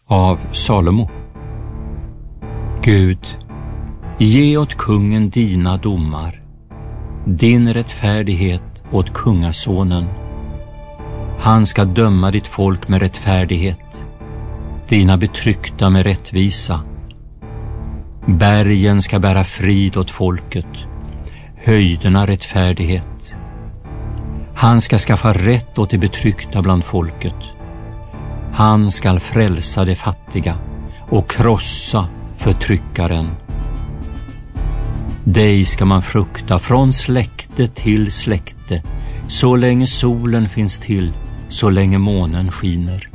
av Salomo. Gud, ge åt kungen dina domar, din rättfärdighet åt kungasonen. Han ska döma ditt folk med rättfärdighet, dina betryckta med rättvisa. Bergen ska bära frid åt folket, höjderna rättfärdighet. Han ska skaffa rätt åt de betryckta bland folket. Han ska frälsa de fattiga och krossa förtryckaren. Dig ska man frukta från släkte till släkte, så länge solen finns till, så länge månen skiner.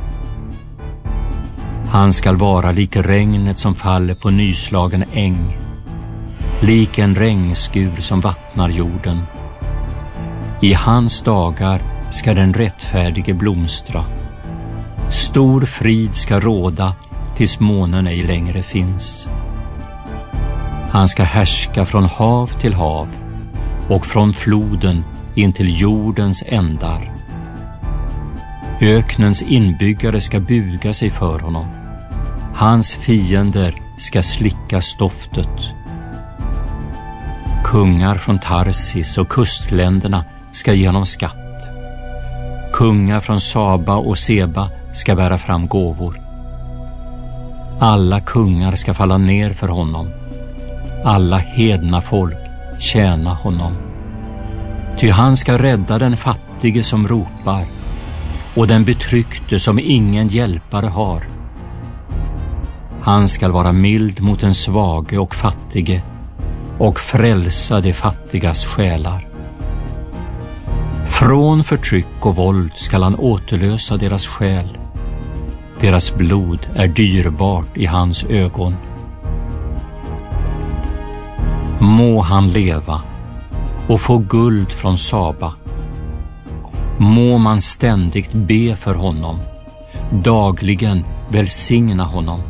Han skall vara lik regnet som faller på nyslagen äng, lik en regnskur som vattnar jorden. I hans dagar ska den rättfärdige blomstra. Stor frid ska råda tills månen ej längre finns. Han ska härska från hav till hav och från floden in till jordens ändar. Öknens inbyggare ska buga sig för honom. Hans fiender ska slicka stoftet. Kungar från Tarsis och kustländerna ska ge honom skatt. Kungar från Saba och Seba ska bära fram gåvor. Alla kungar ska falla ner för honom. Alla hedna folk tjäna honom. Ty han ska rädda den fattige som ropar och den betryckte som ingen hjälpare har. Han ska vara mild mot den svage och fattige och frälsa de fattigas själar. Från förtryck och våld ska han återlösa deras själ. Deras blod är dyrbart i hans ögon. Må han leva och få guld från Saba. Må man ständigt be för honom, dagligen välsigna honom.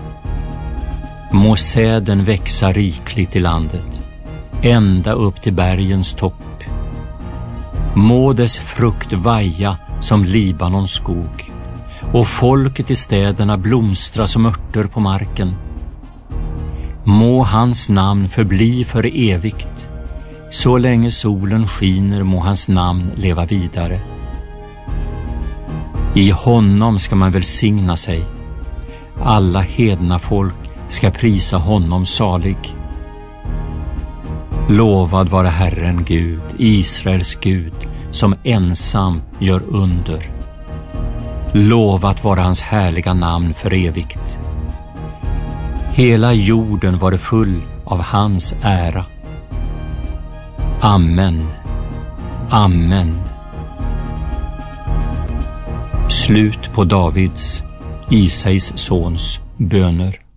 Må säden växa rikligt i landet, ända upp till bergens topp. Må dess frukt vaja som Libanons skog, och folket i städerna blomstra som örter på marken. Må hans namn förbli för evigt, så länge solen skiner må hans namn leva vidare. I honom ska man välsigna sig. Alla hedna folk ska prisa honom salig. Lovad vare Herren Gud, Israels Gud, som ensam gör under. Lovat vara hans härliga namn för evigt. Hela jorden var full av hans ära. Amen. Amen. Slut på Davids, Isais sons, böner.